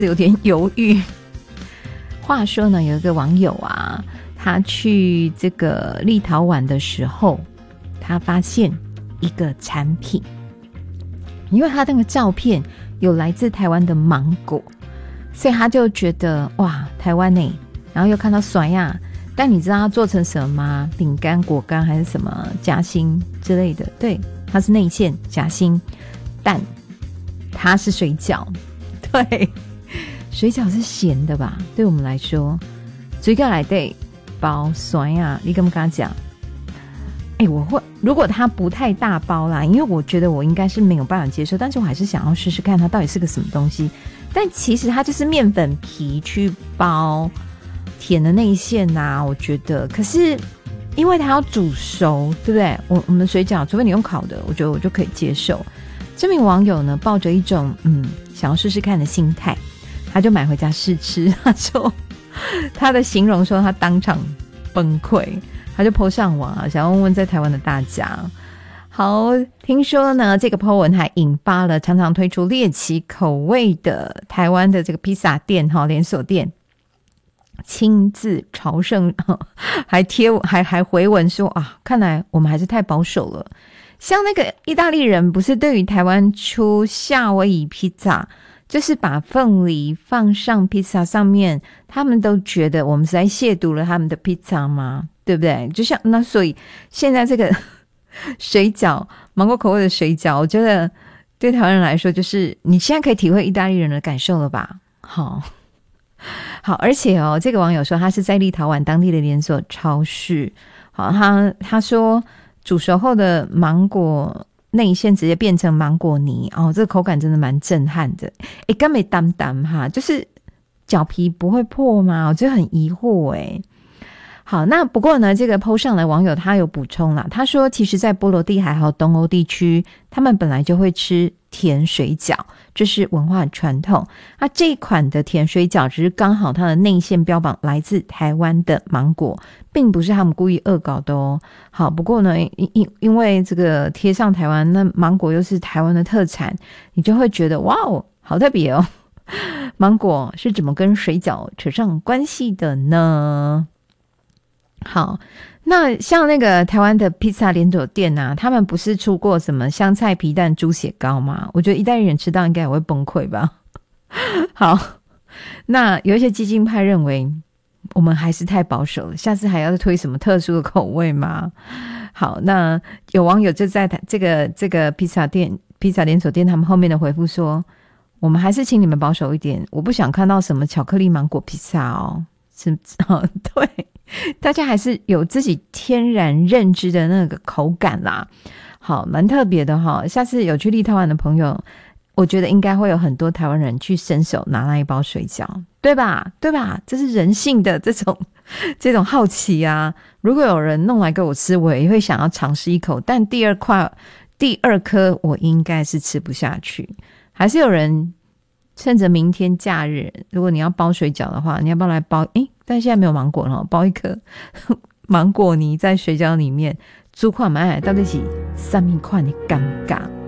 有点犹豫。话说呢，有一个网友啊，他去这个立陶宛的时候，他发现一个产品，因为他那个照片有来自台湾的芒果，所以他就觉得哇，台湾呢，然后又看到酸呀，但你知道它做成什么吗？饼干、果干还是什么夹心之类的？对，它是内馅夹心，但它是水饺。对，水饺是咸的吧？对我们来说，水饺来对包酸呀，你跟不跟他讲？我会，如果它不太大包啦，因为我觉得我应该是没有办法接受，但是我还是想要试试看它到底是个什么东西。但其实它就是面粉皮去包甜的内馅啊，我觉得。可是因为它要煮熟，对不对？我们水饺除非你用烤的，我觉得我就可以接受。这名网友呢，抱着一种想要试试看的心态，他就买回家试吃。他说他的形容说他当场崩溃，他就 po 上网啊，想要问问在台湾的大家。好，听说呢，这个 po 文还引发了常常推出猎奇口味的台湾的这个披萨店连锁店亲自朝圣，还回文说啊，看来我们还是太保守了。像那个意大利人不是对于台湾出夏威夷披萨，就是把凤梨放上披萨上面，他们都觉得我们是在亵渎了他们的披萨吗？对不对？就像那所以现在这个水饺，芒果口味的水饺，我觉得对台湾人来说，就是你现在可以体会意大利人的感受了吧？好，而且这个网友说他是在立陶宛当地的连锁超市。好，他说煮熟后的芒果内馅直接变成芒果泥这个口感真的蛮震撼的。干没担担哈，就是饺皮不会破吗？我就很疑惑好，那不过呢，这个 po 上来网友他有补充啦，他说其实在波罗的海还有东欧地区，他们本来就会吃甜水饺，这是文化传统。那这一款的甜水饺只是刚好它的内馅标榜来自台湾的芒果，并不是他们故意恶搞的哦。好，不过呢，因为这个贴上台湾，那芒果又是台湾的特产，你就会觉得哇哦，好特别哦。芒果是怎么跟水饺扯上关系的呢？好，那像那个台湾的披萨连锁店啊，他们不是出过什么香菜皮蛋猪血糕吗？我觉得意大利人吃到应该也会崩溃吧。好，那有一些激进派认为我们还是太保守了，下次还要推什么特殊的口味吗？好，那有网友就在这个披萨连锁店他们后面的回复说，我们还是请你们保守一点，我不想看到什么巧克力芒果披萨哦。是对，大家还是有自己天然认知的那个口感啦。好，蛮特别的哈。下次有去立陶宛的朋友，我觉得应该会有很多台湾人去伸手拿那一包水饺，对吧？这是人性的这种好奇啊。如果有人弄来给我吃，我也会想要尝试一口，但第二颗我应该是吃不下去。还是有人趁着明天假日，如果你要包水饺的话，你要不要来包？但现在没有芒果了，包一颗芒果泥在水饺里面，煮看卖到底是什么款的尴尬。